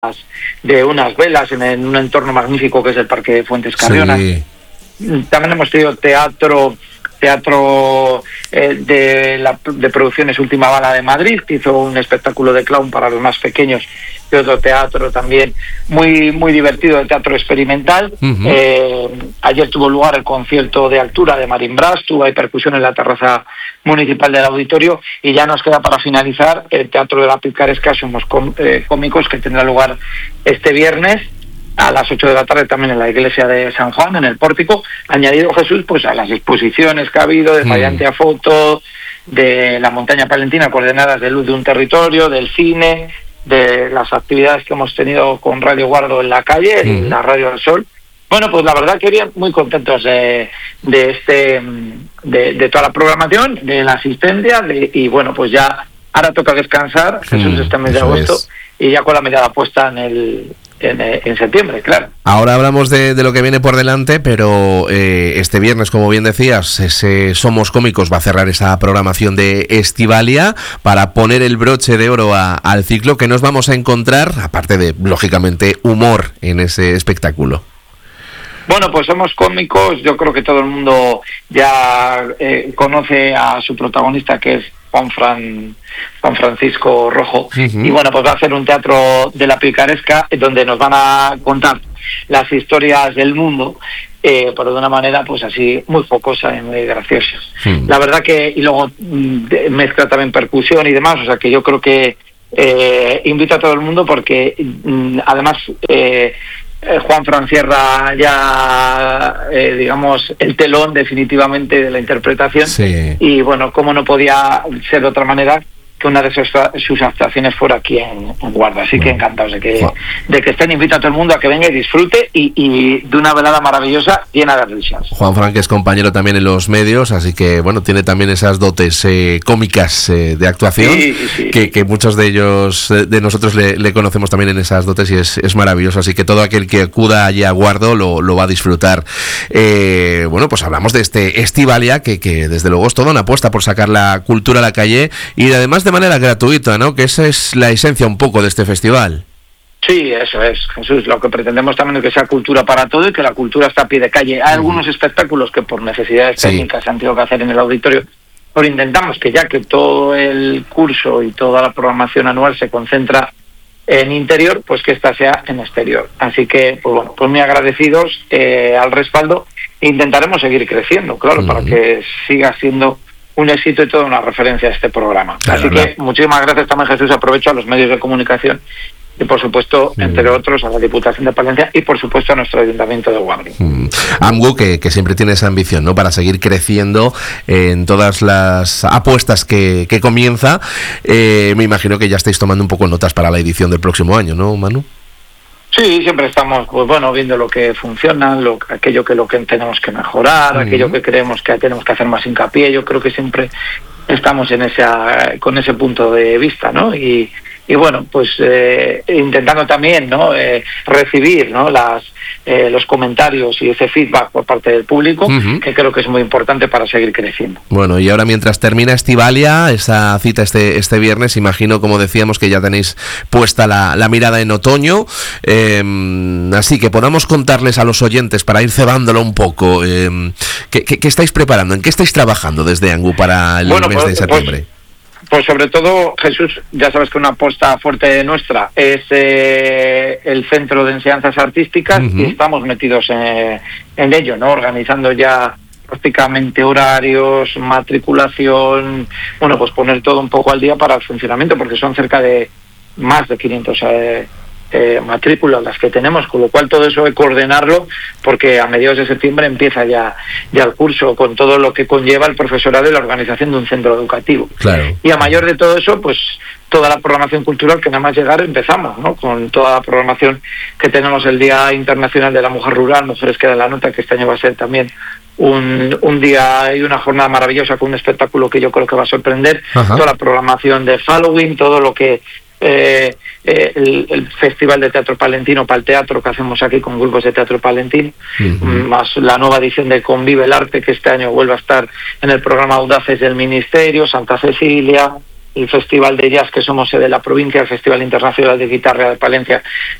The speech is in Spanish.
de unas velas en un entorno magnífico que es el Parque de Fuentes Carriona. Sí. También hemos tenido teatro de Producciones Última Bala de Madrid, que hizo un espectáculo de clown para los más pequeños, y otro teatro también muy divertido de teatro experimental. Ayer tuvo lugar el concierto de altura de Marín Brás, hay percusión en la terraza municipal del auditorio, y ya nos queda para finalizar el Teatro de la Picaresca Somos Cómicos, que tendrá lugar este viernes a las 8 de la tarde también en la iglesia de San Juan, en el pórtico, añadido, Jesús, pues a las exposiciones que ha habido de Fallante a Foto, de la Montaña Palentina, Coordenadas de Luz de un Territorio, del cine, de las actividades que hemos tenido con Radio Guardo en la calle, en la Radio del Sol. Bueno, pues la verdad que bien, muy contentos de toda la programación, de la asistencia, y bueno, pues ya ahora toca descansar, Jesús, este mes de agosto, y ya con la mirada puesta en septiembre, claro. Ahora hablamos de lo que viene por delante, pero este viernes, como bien decías, ese Somos Cómicos va a cerrar esa programación de Estivalia para poner el broche de oro al ciclo. Que nos vamos a encontrar, aparte de, lógicamente, humor en ese espectáculo? Bueno, pues Somos Cómicos, yo creo que todo el mundo ya conoce a su protagonista, que es Juan Francisco Rojo, y bueno, pues va a hacer un teatro de la picaresca donde nos van a contar las historias del mundo, pero de una manera pues así muy jocosa y muy graciosa. La verdad que, y luego mezcla también percusión y demás, o sea que yo creo que invito a todo el mundo porque además Juan Fran cierra ya, digamos, el telón definitivamente de la interpretación. Y bueno, como no podía ser de otra manera que una de sus actuaciones fuera aquí en Guarda. Así que encantados de que estén. Invito a todo el mundo a que venga y disfrute, y de una velada maravillosa llena de risas. Juan Fran, que es compañero también en los medios, así que bueno, tiene también esas dotes cómicas de actuación, que muchos de ellos, de nosotros le conocemos también en esas dotes, y es maravilloso. Así que todo aquel que acuda allí a Guardo lo va a disfrutar. Bueno, pues hablamos de este Estivalia, que desde luego es toda una apuesta por sacar la cultura a la calle, y además de manera gratuita, ¿no? Que esa es la esencia un poco de este festival. Sí, eso es, Jesús. Lo que pretendemos también es que sea cultura para todo y que la cultura está a pie de calle. Hay algunos espectáculos que por necesidades técnicas se han tenido que hacer en el auditorio, pero intentamos que ya que todo el curso y toda la programación anual se concentra en interior, pues que esta sea en exterior. Así que, pues bueno, pues muy agradecidos al respaldo, e intentaremos seguir creciendo, claro, para que siga siendo un éxito y toda una referencia a este programa. Así que muchísimas gracias también, Jesús. Aprovecho a los medios de comunicación y, por supuesto, entre otros, a la Diputación de Palencia y, por supuesto, a nuestro Ayuntamiento de Guardi. AMGU, que siempre tiene esa ambición, ¿no?, para seguir creciendo en todas las apuestas que comienza. Me imagino que ya estáis tomando un poco notas para la edición del próximo año, ¿no, Manu? Sí, siempre estamos, pues bueno, viendo lo que funciona, aquello que tenemos que mejorar, aquello que creemos que tenemos que hacer más hincapié. Yo creo que siempre estamos con ese punto de vista, ¿no? Y bueno, pues intentando también, ¿no?, recibir, ¿no?, los comentarios y ese feedback por parte del público, que creo que es muy importante para seguir creciendo. Bueno, y ahora mientras termina Estivalia, esa cita este viernes, imagino, como decíamos, que ya tenéis puesta la mirada en otoño, así que podamos contarles a los oyentes, para ir cebándolo un poco, ¿qué estáis preparando? ¿En qué estáis trabajando desde AMGU para el mes de septiembre? Pues sobre todo, Jesús, ya sabes que una apuesta fuerte nuestra es el Centro de Enseñanzas Artísticas, y estamos metidos en ello, ¿no?, organizando ya prácticamente horarios, matriculación, bueno, pues poner todo un poco al día para el funcionamiento, porque son cerca de más de 500 matrículas las que tenemos, con lo cual todo eso hay que coordinarlo, porque a mediados de septiembre empieza ya el curso, con todo lo que conlleva el profesorado y la organización de un centro educativo. Claro. Y a mayor de todo eso, pues toda la programación cultural, que nada más llegar empezamos, ¿no?, con toda la programación que tenemos el Día Internacional de la Mujer Rural, Mujeres que dan la nota, que este año va a ser también un día y una jornada maravillosa, con un espectáculo que yo creo que va a sorprender. Toda la programación de Halloween, todo lo que el Festival de Teatro Palentino, para el teatro que hacemos aquí con grupos de teatro palentino, más la nueva edición de Convive el Arte, que este año vuelve a estar en el programa Audaces del Ministerio, Santa Cecilia, el Festival de Jazz que somos sede de la provincia, el Festival Internacional de Guitarra de Palencia,